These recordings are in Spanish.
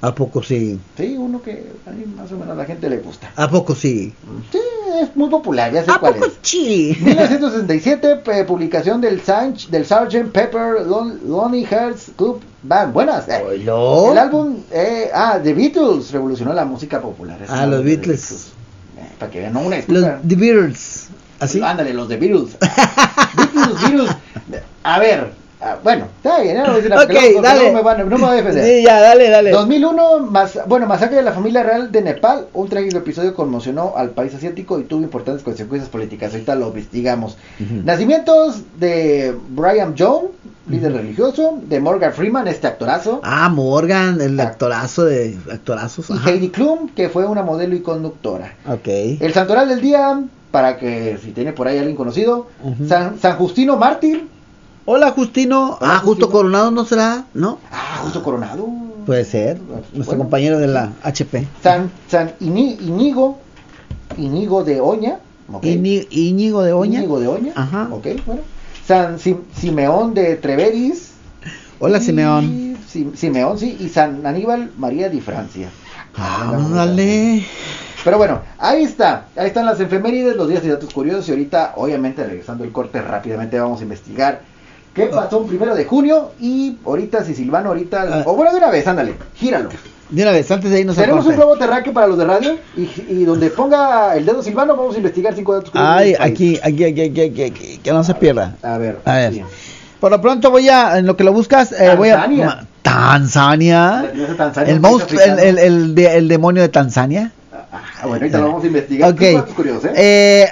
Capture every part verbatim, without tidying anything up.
¿A poco sí? Sí, uno que a mí más o menos a la gente le gusta. ¿A poco sí? Sí, es muy popular, ya sé ¿A cuál poco es. sí? mil novecientos sesenta y siete, eh, publicación del, San, del sergeant Pepper Lon, Lonely Hearts Club Band. Buenas. Eh. ¿Hola? El álbum, eh, ah, The Beatles revolucionó la música popular. Es Ah, los Beatles. Beatles. Eh, para que vean, no una Los disculpa. The Beatles. ¿Así? Ándale, los de Beatles. Beatles, Beatles. A ver. Ah, bueno, está bien, no, no, okay, no, dale. No me, van, no me voy a defender. Sí, ya, dale, dale. dos mil uno, más, bueno, masacre de la familia real de Nepal. Un trágico episodio conmocionó al país asiático y tuvo importantes consecuencias políticas. Ahorita lo investigamos. Uh-huh. Nacimientos de Brian Jones, líder uh-huh. religioso. De Morgan Freeman, este actorazo. Ah, Morgan, el actorazo de actorazos. Y ajá. Heidi Klum, que fue una modelo y conductora. Ok. El santoral del día, para que si tiene por ahí alguien conocido. Uh-huh. San, San Justino Mártir. Hola Justino. Hola, ah, Justino. Justo Coronado, ¿no será? ¿No? Ah, Justo Coronado. Puede ser. Nuestro bueno, compañero de la H P. San, San Iní, Iñigo. Iñigo de Oña. Okay. Iní, Iñigo de Oña. Iñigo de Oña. Ajá. Ok, bueno. San Sim, Simeón de Treveris. Hola, y, Simeón. Sim, Simeón, sí. Y San Aníbal María de Francia. Ah, dale. Pero bueno, ahí está. Ahí están las efemérides, los días y datos curiosos. Y ahorita, obviamente, regresando el corte, rápidamente vamos a investigar ¿qué pasó un primero de junio? Y ahorita, si Silvano, ahorita... Uh, o bueno, de una vez, ándale, gíralo. De una vez, antes de irnos al corte. Tenemos un globo terráqueo para los de radio. Y, y donde ponga el dedo Silvano, vamos a investigar cinco datos curiosos. Ay, aquí, aquí, aquí, aquí, aquí, aquí, que no a se ver, pierda. A ver, a ver. Bien. Por lo pronto voy a, en lo que lo buscas, eh, voy a... Tanzania. Tanzania. Tanzania. El monstruo, el, el, el, de, el demonio de Tanzania. Ah, bueno, ahorita lo vamos a investigar. Ok. Datos curiosos, ¿eh? Eh...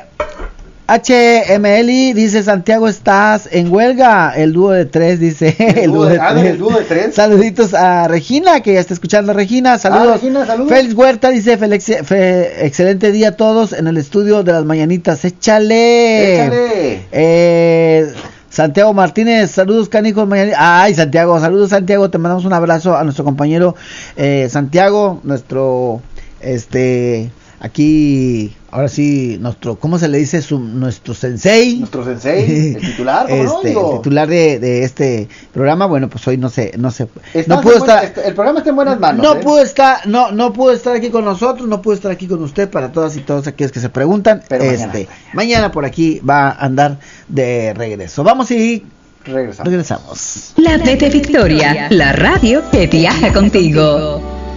H M L dice: Santiago, estás en huelga. El dúo de tres dice: El, el, dúo, de, de ah, el dúo de tres. Saluditos a Regina, que ya está escuchando. Regina, saludos. Ah, Regina, saludos. Félix Huerta dice: Félix, fe, excelente día a todos en el estudio de las mañanitas. Échale. Échale. Eh. Santiago Martínez, saludos canijos mañanitas. Ay, Santiago, saludos Santiago, te mandamos un abrazo a nuestro compañero eh, Santiago, nuestro este aquí, ahora sí, nuestro, ¿cómo se le dice? Su, nuestro sensei. Nuestro sensei, el titular, ¿cómo este, no? El titular de, de este programa. Bueno, pues hoy no sé, no sé. No pudo estar, estar, el programa está en buenas manos. No ¿eh? pudo estar, no, no pudo estar aquí con nosotros, no pudo estar aquí con usted, para todas y todos aquellos que se preguntan. Pero este, mañana, mañana por aquí va a andar de regreso. Vamos y regresamos. regresamos. La T T Victoria, la radio que viaja contigo.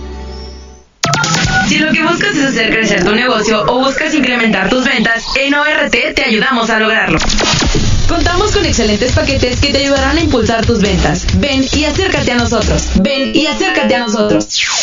Si lo que buscas es hacer crecer tu negocio o buscas incrementar tus ventas, en O R T te ayudamos a lograrlo. Contamos con excelentes paquetes que te ayudarán a impulsar tus ventas. Ven y acércate a nosotros. Ven y acércate a nosotros.